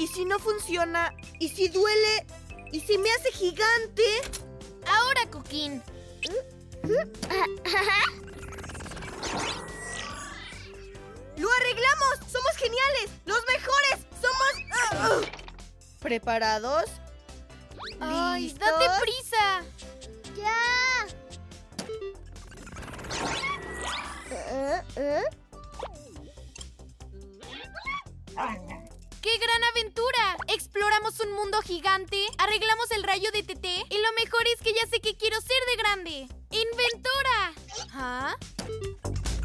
¿Y si no funciona? ¿Y si duele? ¿Y si me hace gigante? Ahora, Coquín. ¡Lo arreglamos! ¡Somos geniales! ¡Los mejores! ¡Somos... ¿Preparados? ¡Ay, ¿Listos? date prisa! ¡Ya! ¡Qué gran aventura! Exploramos un mundo gigante, arreglamos el rayo de Teté y lo mejor es que ya sé que quiero ser de grande. ¡Inventora! ¿Ah?